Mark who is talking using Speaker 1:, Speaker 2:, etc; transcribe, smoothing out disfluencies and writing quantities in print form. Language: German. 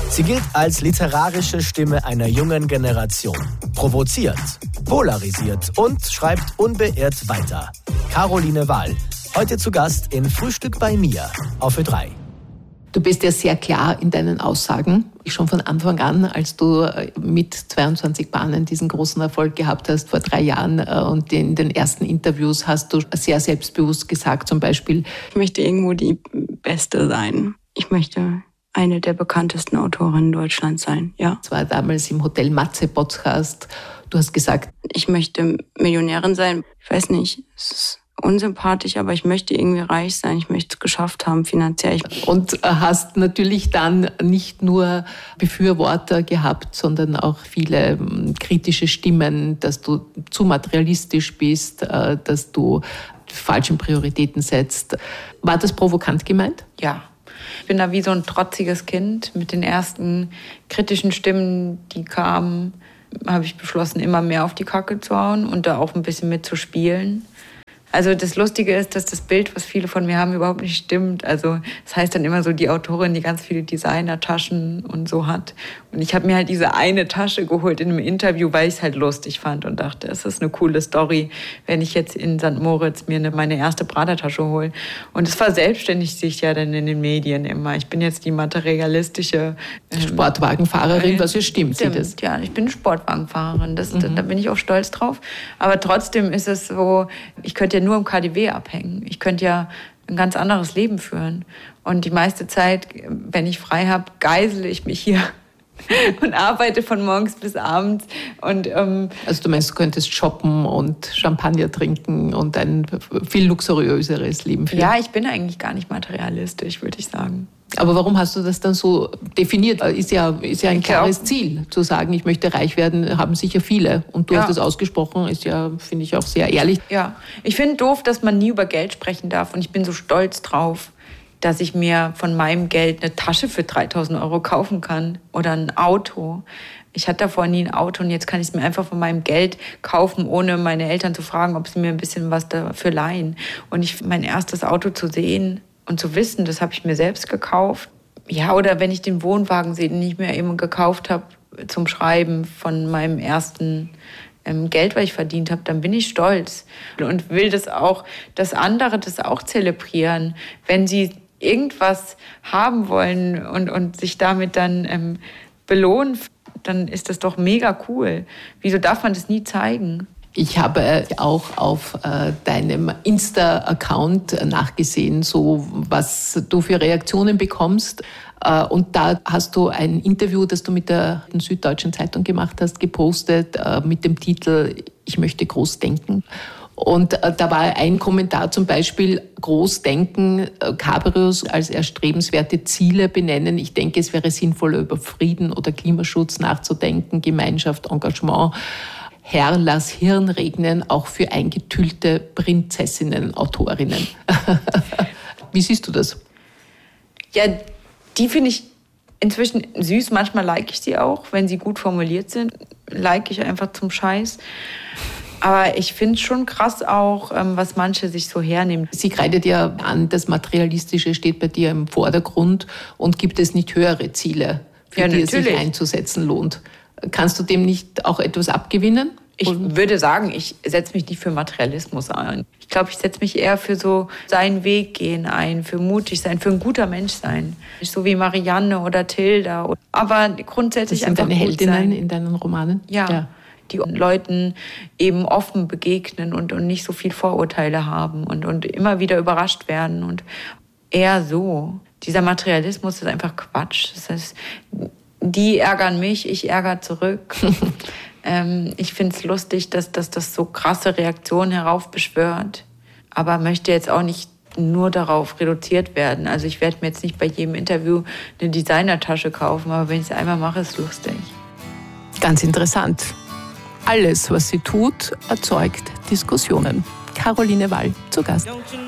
Speaker 1: Sie gilt als literarische Stimme einer jungen Generation. Provoziert, polarisiert und schreibt unbeirrt weiter. Caroline Wahl, heute zu Gast in Frühstück bei mir auf Ö3.
Speaker 2: Du bist ja sehr klar in deinen Aussagen. Schon von Anfang an, als du mit 22 Bahnen diesen großen Erfolg gehabt hast vor 3 Jahren und in den ersten Interviews hast du sehr selbstbewusst gesagt, zum Beispiel:
Speaker 3: Ich möchte irgendwo die Beste sein. Ich möchte eine der bekanntesten Autorinnen Deutschlands sein, ja.
Speaker 2: Das war damals im Hotel Matze Podcast. Du hast gesagt:
Speaker 3: Ich möchte Millionärin sein. Ich weiß nicht, es ist unsympathisch, aber ich möchte irgendwie reich sein. Ich möchte es geschafft haben finanziell.
Speaker 2: Und hast natürlich dann nicht nur Befürworter gehabt, sondern auch viele kritische Stimmen, dass du zu materialistisch bist, dass du die falschen Prioritäten setzt. War das provokant gemeint?
Speaker 4: Ja. Ich bin da wie so ein trotziges Kind. Mit den ersten kritischen Stimmen, die kamen, habe ich beschlossen, immer mehr auf die Kacke zu hauen und da auch ein bisschen mitzuspielen. Also das Lustige ist, dass das Bild, was viele von mir haben, überhaupt nicht stimmt. Also das heißt dann immer so, die Autorin, die ganz viele Designertaschen und so hat. Und ich habe mir halt diese eine Tasche geholt in einem Interview, weil ich es halt lustig fand und dachte, es ist eine coole Story, wenn ich jetzt in St. Moritz mir meine erste Prada-Tasche hole. Und es verselbstständigt sich ja dann in den Medien immer. Ich bin jetzt die materialistische
Speaker 2: Sportwagenfahrerin, was ja stimmt.
Speaker 4: Ja, ich bin Sportwagenfahrerin. Da bin ich auch stolz drauf. Aber trotzdem ist es so, ich könnte ja nur im KaDeWe abhängen. Ich könnte ja ein ganz anderes Leben führen. Und die meiste Zeit, wenn ich frei habe, geisele ich mich hier und arbeite von morgens bis abends. Und,
Speaker 2: also du meinst, du könntest shoppen und Champagner trinken und ein viel luxuriöseres Leben führen?
Speaker 4: Ja, ich bin eigentlich gar nicht materialistisch, würde ich sagen.
Speaker 2: Aber warum hast du das dann so definiert? Ist ja ein klares Ziel, zu sagen, ich möchte reich werden, haben sicher viele. Und du hast das ausgesprochen, ist ja, finde ich, auch sehr ehrlich.
Speaker 4: Ja, ich finde doof, dass man nie über Geld sprechen darf. Und ich bin so stolz drauf, dass ich mir von meinem Geld eine Tasche für 3.000 € kaufen kann oder ein Auto. Ich hatte davor nie ein Auto und jetzt kann ich es mir einfach von meinem Geld kaufen, ohne meine Eltern zu fragen, ob sie mir ein bisschen was dafür leihen. Und mein erstes Auto zu sehen und zu wissen, das habe ich mir selbst gekauft. Ja, oder wenn ich den Wohnwagen sehe, den ich mir eben gekauft habe zum Schreiben von meinem ersten Geld, was ich verdient habe, dann bin ich stolz und will das auch, dass andere das auch zelebrieren, wenn sie irgendwas haben wollen und sich damit dann belohnen, dann ist das doch mega cool. Wieso darf man das nie zeigen?
Speaker 2: Ich habe auch auf deinem Insta-Account nachgesehen, so was du für Reaktionen bekommst. Und da hast du ein Interview, das du mit der Süddeutschen Zeitung gemacht hast, gepostet mit dem Titel „Ich möchte groß denken". Und da war ein Kommentar zum Beispiel: Großdenken, Cabrios als erstrebenswerte Ziele benennen. Ich denke, es wäre sinnvoller, über Frieden oder Klimaschutz nachzudenken, Gemeinschaft, Engagement. Herr, lass Hirn regnen, auch für eingetüllte Prinzessinnen, Autorinnen. Wie siehst du das?
Speaker 4: Ja, die finde ich inzwischen süß. Manchmal like ich sie auch, wenn sie gut formuliert sind. Like ich einfach zum Scheiß. Aber ich finde es schon krass auch, was manche sich so hernehmen.
Speaker 2: Sie kreidet ja an, das Materialistische steht bei dir im Vordergrund. Und gibt es nicht höhere Ziele, für die es sich einzusetzen lohnt? Kannst du dem nicht auch etwas abgewinnen?
Speaker 4: Ich würde sagen, ich setze mich nicht für Materialismus ein. Ich glaube, ich setze mich eher für so seinen Weg gehen ein, für mutig sein, für ein guter Mensch sein. So wie Marianne oder Tilda. Aber grundsätzlich einfach gut sein.
Speaker 2: Das sind deine Heldinnen in deinen Romanen?
Speaker 4: Ja. Die Leuten eben offen begegnen und nicht so viel Vorurteile haben und immer wieder überrascht werden. Und eher so. Dieser Materialismus ist einfach Quatsch. Das heißt, die ärgern mich, ich ärgere zurück. Ich finde es lustig, dass das so krasse Reaktionen heraufbeschwört. Aber möchte jetzt auch nicht nur darauf reduziert werden. Also ich werde mir jetzt nicht bei jedem Interview eine Designertasche kaufen, aber wenn ich es einmal mache, ist es lustig.
Speaker 2: Ganz interessant. Alles, was sie tut, erzeugt Diskussionen. Caroline Wahl zu Gast.